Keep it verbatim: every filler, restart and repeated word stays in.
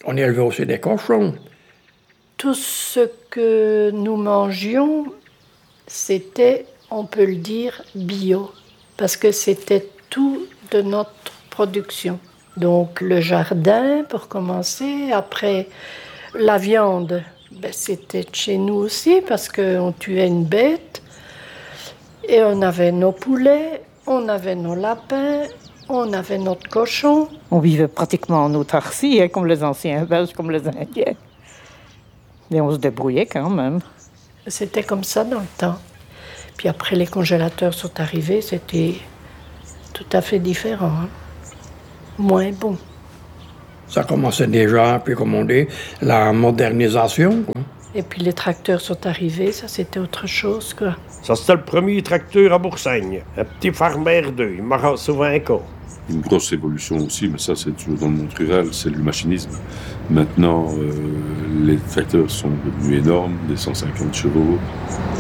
On élevait aussi des cochons. Tout ce que nous mangions, c'était, on peut le dire, bio, parce que c'était tout de notre production. Donc le jardin, pour commencer, après la viande, ben, c'était de chez nous aussi, parce qu'on tuait une bête, et on avait nos poulets, on avait nos lapins, on avait notre cochon. On vivait pratiquement en autarcie, hein, comme les anciens Belges, comme les Indiens. Et on se débrouillait quand même. C'était comme ça dans le temps. Puis après, les congélateurs sont arrivés, c'était tout à fait différent. Hein. Moins bon. Ça commençait déjà, puis comme on dit, la modernisation, quoi. Et puis les tracteurs sont arrivés, ça c'était autre chose, quoi. Ça, c'était le premier tracteur à Boursagne. Un petit Farmer deux, il m'en rend souvent un cas. Une grosse évolution aussi, mais ça, c'est toujours dans le monde rural, c'est le machinisme. Maintenant, euh, les tracteurs sont devenus énormes, des cent cinquante chevaux.